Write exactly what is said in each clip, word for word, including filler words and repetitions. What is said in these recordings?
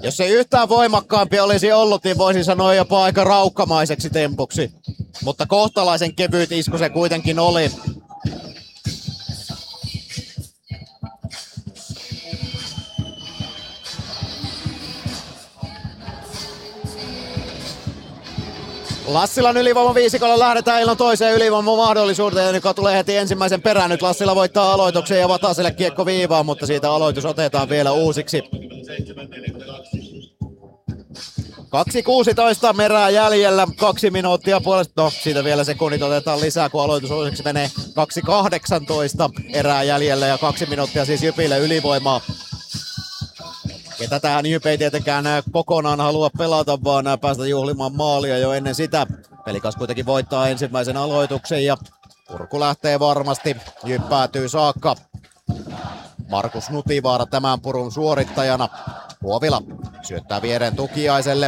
Jos se yhtään voimakkaampi olisi ollut, niin voisin sanoa jopa aika raukkamaiseksi tempuksi. Mutta kohtalaisen kevyt isku se kuitenkin oli. Lassilan ylivoima viisikolla lähdetään ilman toiseen ylivoiman mahdollisuuteen, joka tulee heti ensimmäisen perään. Nyt Lassila voittaa aloituksen ja Vataselle kiekko viivaan, mutta siitä aloitus otetaan vielä uusiksi. kaksi kuusitoista merää jäljellä, kaksi minuuttia puolesta, no siitä vielä sekunnit otetaan lisää, kun aloitus uusiksi menee. Kaksi kahdeksantoista erää jäljellä ja kaksi minuuttia siis Jypille ylivoimaa. Ja tätähän Jyp ei tietenkään kokonaan halua pelata, vaan päästä juhlimaan maalia jo ennen sitä. Pelikas kuitenkin voittaa ensimmäisen aloituksen ja purku lähtee varmasti. Jyp päätyy saakka. Markus Nutivaara tämän purun suorittajana. Huovila syöttää viereen Tukiaiselle.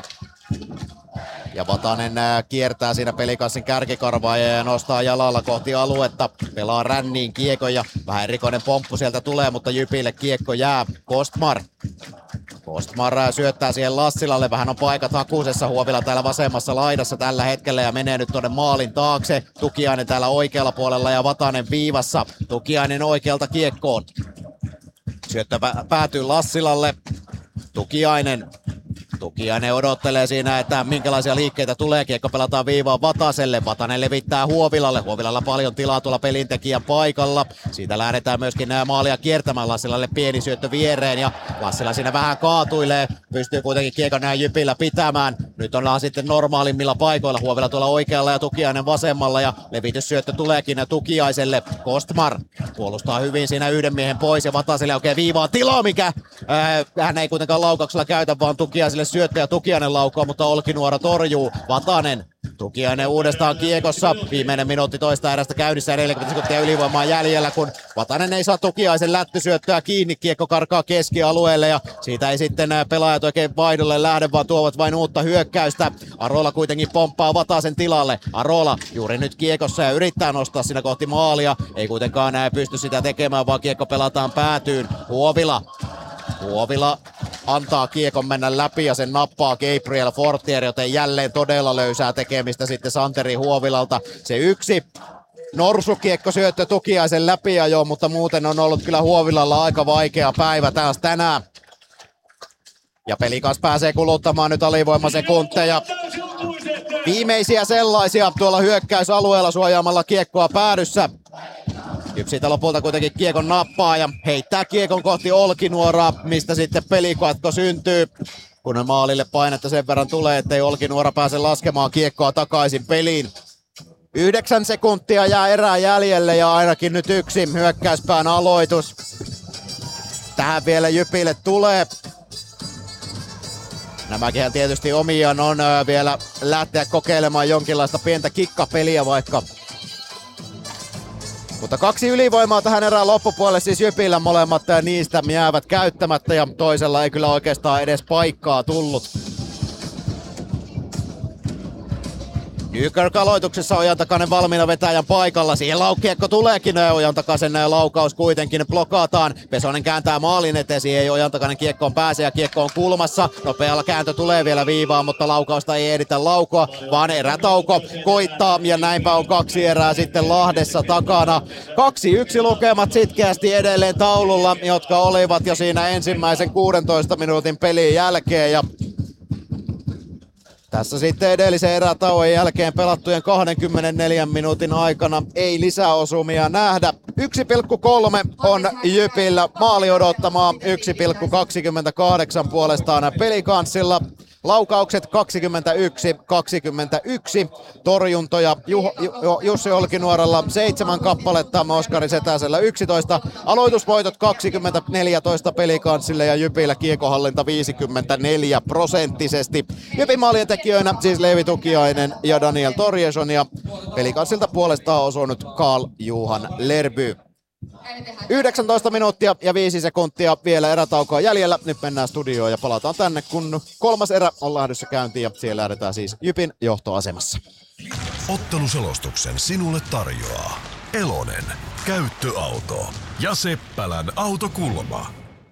Ja Vatanen kiertää siinä Pelikassin kärkikarvaa ja nostaa jalalla kohti aluetta. Pelaa ränniin kiekon ja vähän erikoinen pomppu sieltä tulee, mutta Jypille kiekko jää. Kostmar. Kostmar syöttää siihen Lassilalle. Vähän on paikat hakuisessa. Huovila täällä vasemmassa laidassa tällä hetkellä ja menee nyt tuonne maalin taakse. Tukiainen täällä oikealla puolella ja Vatanen viivassa. Tukiainen oikealta kiekkoon. Syöttö päätyy Lassilalle. Tukiainen. Tukiainen odottelee siinä, että minkälaisia liikkeitä tulee. Kiekko pelataan viivaan Vataselle. Vatanen levittää Huovilalle. Huovilalla paljon tilaa tuolla pelintekijän paikalla. Siitä lähdetään myöskin nämä maalia kiertämään. Lassilalle pieni syöttö viereen ja Lassila siinä vähän kaatuilee. Pystyy kuitenkin kiekon näin Jypillä pitämään. Nyt ollaan sitten normaalimmilla paikoilla. Huovila tuolla oikealla ja Tukiainen vasemmalla ja levityssyöttö tuleekin Tukiaiselle. Kostmar puolustaa hyvin siinä yhden miehen pois ja Vataselle oikein viivaan tilaa, mikä ää, hän ei kuitenkaan laukauksella käytä, vaan Tukiaiselle syöttö ja Tukiainen laukoo, mutta Olkinuora torjuu. Vatanen. Tukiainen uudestaan kiekossa. Viimeinen minuutti toista erästä käynnissä ja neljäkymmentä sekuntia ylivoimaa jäljellä, kun Vatanen ei saa Tukiaisen lättysyöttöä kiinni. Kiekko karkaa keskialueelle ja siitä ei sitten pelaajat oikein vaihdolle lähde, vaan tuovat vain uutta hyökkäystä. Arola kuitenkin pomppaa Vatasen tilalle. Arola juuri nyt kiekossa ja yrittää nostaa siinä kohti maalia. Ei kuitenkaan pysty sitä tekemään, vaan kiekko pelataan päätyyn. Huovila. Huovila antaa kiekon mennä läpi ja sen nappaa Gabriel Fortier, joten jälleen todella löysää tekemistä sitten Santeri Huovilalta. Se yksi norsukiekko syöttö Tukiaisen läpi ja joo, mutta muuten on ollut kyllä Huovilalla aika vaikea päivä taas tänään. Ja Pelikas pääsee kuluttamaan nyt alivoimasekunteja. Viimeisiä sellaisia tuolla hyökkäysalueella suojaamalla kiekkoa päädyssä. Jyp siitä lopulta kuitenkin kiekon nappaa ja heittää kiekon kohti Olkinuoraa, mistä sitten pelikatko syntyy. Kun maalille painetta sen verran tulee, ettei Olkinuora pääse laskemaan kiekkoa takaisin peliin. Yhdeksän sekuntia jää erää jäljelle ja ainakin nyt yksi hyökkäyspään aloitus. Tähän vielä Jypille tulee. Nämäkin tietysti omiaan on vielä lähteä kokeilemaan jonkinlaista pientä kikkapeliä vaikka. Mutta kaksi ylivoimaa tähän erään loppupuolelle siis Jypillä, molemmat niistä jäävät käyttämättä ja toisella ei kyllä oikeastaan edes paikkaa tullut. Nykärk aloituksessa Ojantakainen valmiina vetäjän paikalla. Siihen laukkiekko tuleekin. Ojantakaisen laukaus kuitenkin blokataan. Pesonen kääntää maalin eteen. Siihen ei Ojantakainen kiekkoon pääse ja kiekko on kulmassa. Nopealla kääntö tulee vielä viivaan, mutta laukausta ei ehditä laukoa, vaan erätauko koittaa. Ja näinpä on kaksi erää sitten Lahdessa takana. Kaksi yksi lukemat sitkeästi edelleen taululla, jotka olivat jo siinä ensimmäisen kuudentoista minuutin pelin jälkeen. Ja tässä sitten edellisen erätauon jälkeen pelattujen kaksikymmentäneljä minuutin aikana ei lisäosumia nähdä. yksi pilkku kolme on Jypillä maali odottamaa, yksi pilkku kaksikymmentäkahdeksan puolestaan Pelikanssilla. Laukaukset kaksikymmentäyksi kaksikymmentäyksi, torjuntoja Juho, Ju, Jussi Olkinuoralla seitsemän kappaletta, Oskari Setäsellä yksitoista, aloitusvoitot kaksikymmentä neljätoista Pelikanssille ja Jypillä kiekohallinta viisikymmentäneljä prosenttisesti. Jypin maalien tekijöinä siis Leevi Tukiainen ja Daniel Torjeson ja Pelikanssilta puolestaan osunut Carl Johan Lerby. yhdeksäntoista minuuttia ja viisi sekuntia vielä erätaukoa jäljellä. Nyt mennään studioon ja palataan tänne, kun kolmas erä on lähdössä käyntiin ja siellä lähdetään siis Jypin johtoasemassa. Otteluselostuksen sinulle tarjoaa Elonen, käyttöauto ja Seppälän autokulma.